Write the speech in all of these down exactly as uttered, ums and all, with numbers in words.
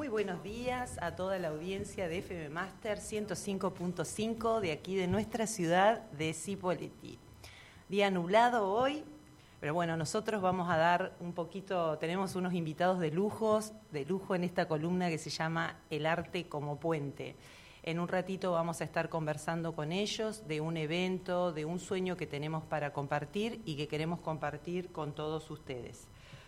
Muy buenos días a toda la audiencia de F M Master ciento cinco punto cinco de aquí de nuestra ciudad de Cipolletti. Día nublado hoy, pero bueno, nosotros vamos a dar un poquito, tenemos unos invitados de lujos, de lujo en esta columna que se llama El arte como puente. En un ratito vamos a estar conversando con ellos de un evento, de un sueño que tenemos para compartir y que queremos compartir con todos ustedes.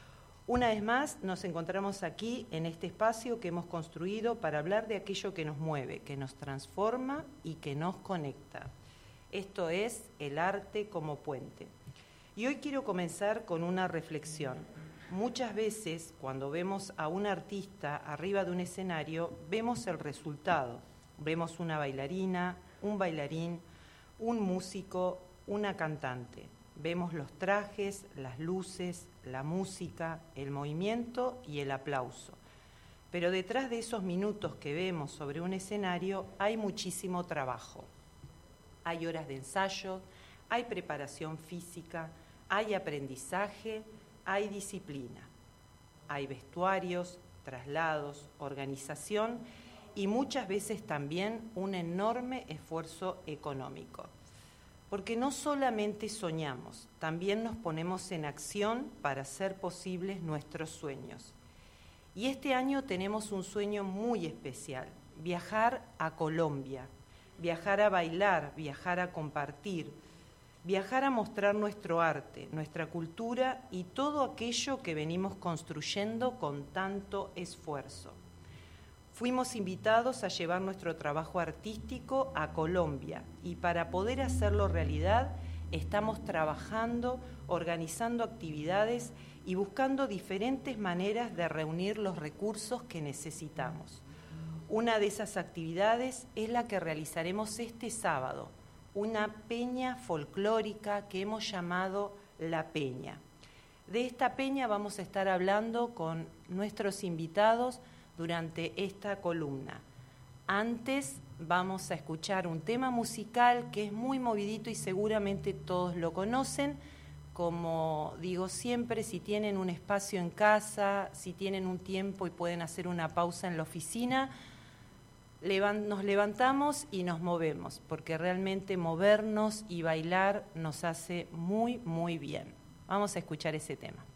Una vez más nos encontramos aquí en este espacio que hemos construido para hablar de aquello que nos mueve, que nos transforma y que nos conecta. Esto es el arte como puente. Y hoy quiero comenzar con una reflexión. Muchas veces cuando vemos a un artista arriba de un escenario, vemos el resultado. Vemos una bailarina, un bailarín, un músico, una cantante. Vemos los trajes, las luces, la música, el movimiento y el aplauso. Pero detrás de esos minutos que vemos sobre un escenario hay muchísimo trabajo. Hay horas de ensayo, hay preparación física, hay aprendizaje, hay disciplina. Hay vestuarios, traslados, organización y muchas veces también un enorme esfuerzo económico. Porque no solamente soñamos, también nos ponemos en acción para hacer posibles nuestros sueños. Y este año tenemos un sueño muy especial, viajar a Colombia, viajar a bailar, viajar a compartir, viajar a mostrar nuestro arte, nuestra cultura y todo aquello que venimos construyendo con tanto esfuerzo. Fuimos invitados a llevar nuestro trabajo artístico a Colombia y para poder hacerlo realidad estamos trabajando, organizando actividades y buscando diferentes maneras de reunir los recursos que necesitamos. Una de esas actividades es la que realizaremos este sábado, una peña folclórica que hemos llamado La Peña. De esta peña vamos a estar hablando con nuestros invitados durante esta columna. Antes vamos a escuchar un tema musical que es muy movidito y seguramente todos lo conocen. Como digo siempre, si tienen un espacio en casa, si tienen un tiempo y pueden hacer una pausa en la oficina, nos levantamos y nos movemos, porque realmente movernos y bailar nos hace muy, muy bien. Vamos a escuchar ese tema.